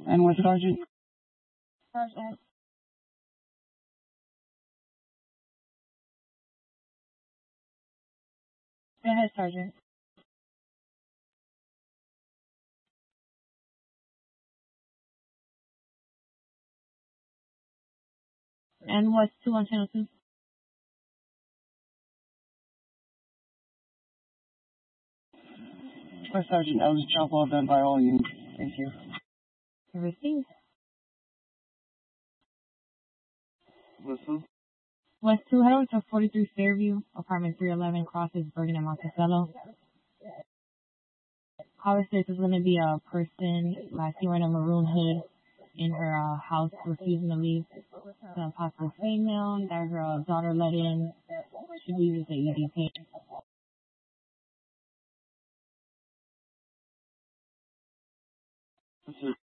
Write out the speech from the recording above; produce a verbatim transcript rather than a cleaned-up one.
And with Sergeant? Sergeant. Go ahead, Sergeant. And what's two on channel two? My Sergeant, that was a job well done by all you. Thank you. Received. Listen. West two, head over to forty-three Fairview, apartment three eleven, crosses Bergen and Monticello. Caller says there's going to be a person, like she wearing a maroon hood, in her uh, house, refusing to leave. It's a possible female that her uh, daughter let in. She believes it's an E D patient. This is